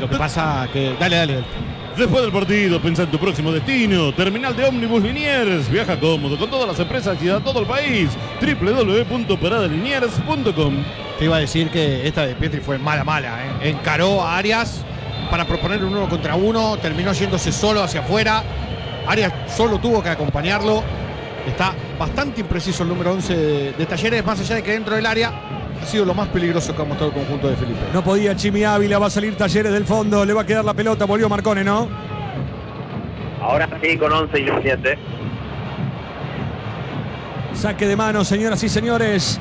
Lo que pasa que... Dale. Después del partido, pensá en tu próximo destino. Terminal de ómnibus Liniers. Viaja cómodo con todas las empresas y a todo el país. www.paradaliniers.com. Te iba a decir que esta de Pietri fue mala. Encaró a Arias para proponer un 1 contra 1. Terminó yéndose solo hacia afuera. Arias solo tuvo que acompañarlo. Está bastante impreciso el número 11 de Talleres. Más allá de que dentro del área ha sido lo más peligroso que ha mostrado el conjunto de Felipe. No podía Chimi Ávila, va a salir Talleres del fondo, le va a quedar la pelota, volvió Marcone, ¿no? Ahora sí, con 11 Independiente. Saque de mano, señoras y señores.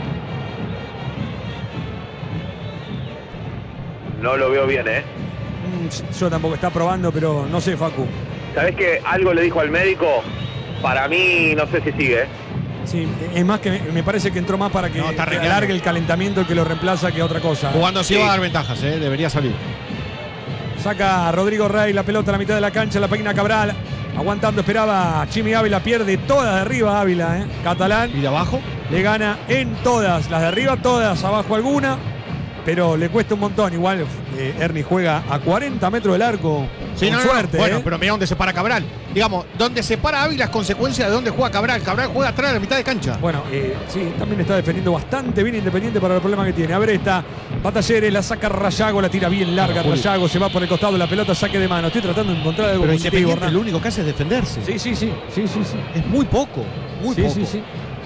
No lo veo bien, Yo tampoco, está probando, pero no sé, Facu. ¿Sabés que algo le dijo al médico? Para mí, no sé si sigue. Sí, es más que me parece que entró más para que, No, está que arreglando. alargue el calentamiento que lo reemplaza que otra cosa. Jugando así va a dar ventajas, debería salir. Saca a Rodrigo Rey la pelota a la mitad de la cancha, la peina Cabral. Aguantando, esperaba Chimi Ávila, pierde todas de arriba Ávila, Catalán. ¿Y de abajo? Le gana en todas, las de arriba todas, abajo alguna. Pero le cuesta un montón. Igual Ernie juega a 40 metros del arco. Sí, con no, suerte. Bueno, pero mira dónde se para Cabral. Digamos, donde se para Ávila es consecuencia de dónde juega Cabral. Cabral juega atrás de la mitad de cancha. Bueno, sí, también está defendiendo bastante bien Independiente para el problema que tiene. A ver esta, va Talleres, la saca Rayago, la tira bien larga. Rayago se va por el costado de la pelota, saque de mano. Estoy tratando de encontrar algo Pero positivo, Independiente Hernán. lo único que hace es defenderse. Sí. Es muy poco, muy poco. Sí.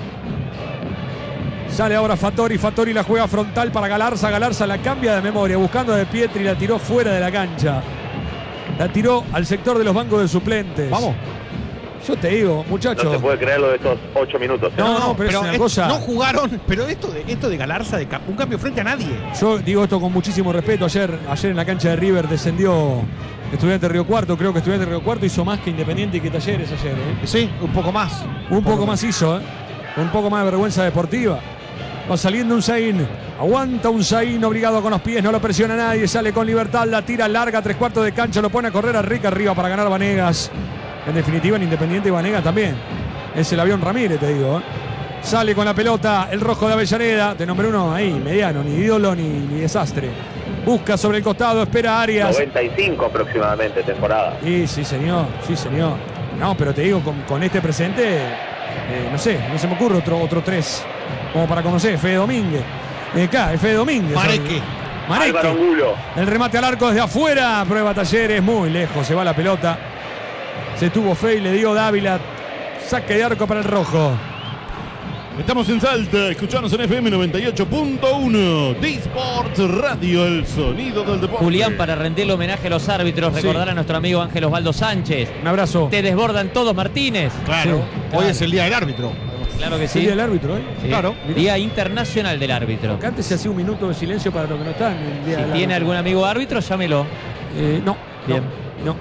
Sale ahora Fattori la juega frontal para Galarza la cambia de memoria, buscando a De Pietri, la tiró fuera de la cancha. La tiró al sector de los bancos de suplentes. Vamos. Yo te digo, muchachos. No se puede creer lo de estos 8 minutos. No, pero es una cosa. No jugaron, pero esto de Galarza, un cambio frente a nadie. Yo digo esto con muchísimo respeto. Ayer en la cancha de River descendió Estudiantes Río Cuarto. Creo que Estudiantes Río Cuarto hizo más que Independiente y que Talleres ayer. Sí, un poco más. Un poco más hizo, con un poco más de vergüenza deportiva. Va saliendo un Zain. Aguanta un Zain obligado con los pies. No lo presiona nadie. Sale con libertad. La tira larga. 3/4 de cancha. Lo pone a correr a Rica arriba para ganar Vanegas. En definitiva, en Independiente Vanegas también. Es el avión Ramírez, te digo. Sale con la pelota el rojo de Avellaneda. De nombre uno ahí, mediano. Ni ídolo ni desastre. Busca sobre el costado. Espera a Arias. 95 aproximadamente temporada. Sí, señor. No, pero te digo, con este presente, no sé, no se me ocurre otro 3. Como para conocer, Fede Domínguez. Fede Domínguez. Mareque. Álvaro Angulo. El remate al arco desde afuera. Prueba Talleres, muy lejos. Se va la pelota. Se tuvo fe y le dio Dávila. Saque de arco para el rojo. Estamos en Salta, escuchanos en FM 98.1. D-Sport Radio, el sonido del deporte. Julián, para rendirle homenaje a los árbitros, recordar a nuestro amigo Ángel Osvaldo Sánchez. Un abrazo. Te desbordan todos, Martínez. Claro. Sí, Hoy es el día del árbitro. Claro que ¿Es el día sí. del árbitro hoy? Sí. Claro. Día Internacional del Árbitro. Porque antes se hacía un minuto de silencio para los que no están en el día Si del tiene árbitro. algún amigo árbitro, llámelo. No. Bien. No.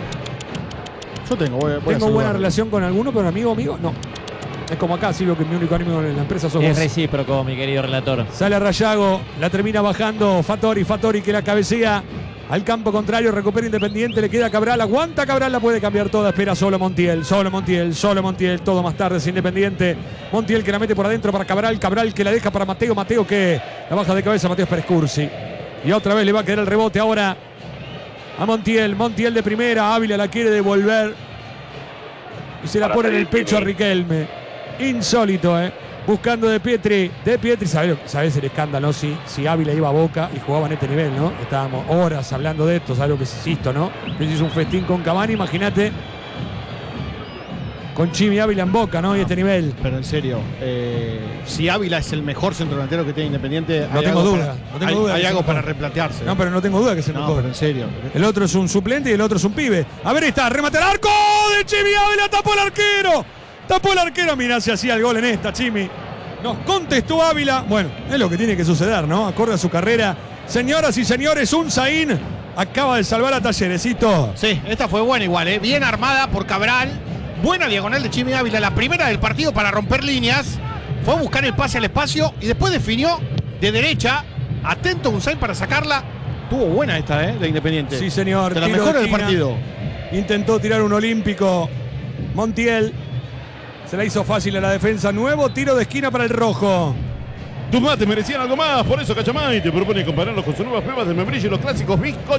Yo tengo, voy a Tengo buena saludar. relación con alguno, pero amigo, no. Es como acá, Silvio, que mi único amigo en la empresa sos Es vos. recíproco, mi querido relator. Sale a Rayago, la termina bajando Fattori que la cabecea al campo contrario, recupera Independiente, le queda Cabral, aguanta Cabral, la puede cambiar toda, espera solo Montiel, todo más tarde es Independiente. Montiel que la mete por adentro para Cabral que la deja para Mateo que la baja de cabeza, Mateo Perescursi. Y otra vez le va a quedar el rebote ahora a Montiel de primera, Ávila la quiere devolver y se la Para pone en el salir pecho a Chimi. Riquelme. Insólito, buscando De Pietri, ¿sabes el escándalo? Si Ávila iba a Boca y jugaba en este nivel, ¿no? Estábamos horas hablando de esto, ¿sabes lo que es esto, no? Pero hizo un festín con Cavani, imagínate con Chimi Ávila en Boca, ¿no? Y este nivel. Pero en serio, si Ávila es el mejor centrodelantero que tiene Independiente, No hay tengo algo duda, para- no tengo duda Hay que algo es el para mejor. replantearse. No, pero no tengo duda que se No, mejor. pero en serio. El otro es un suplente y el otro es un pibe. A ver, está, remate al arco de Chimi Ávila, tapó el arquero, mirá si hacía el gol en esta, Chimi. Nos contestó Ávila. Bueno, es lo que tiene que suceder, ¿no? Acorde a su carrera. Señoras y señores, un Zain acaba de salvar a Talleresito. Sí, esta fue buena igual, bien armada por Cabral. Buena diagonal de Chimi Ávila, la primera del partido para romper líneas. Fue a buscar el pase al espacio y después definió de derecha. Atento a Unzain para sacarla. Tuvo buena esta, de Independiente. Sí, señor. De la Tiro mejor del esquina. partido. Intentó tirar un olímpico. Montiel. Se la hizo fácil a la defensa. Nuevo tiro de esquina para el rojo. Tus mates merecían algo más, por eso Cachamay te propone compararlos con sus nuevas pruebas de membrillo y los clásicos bizcochos.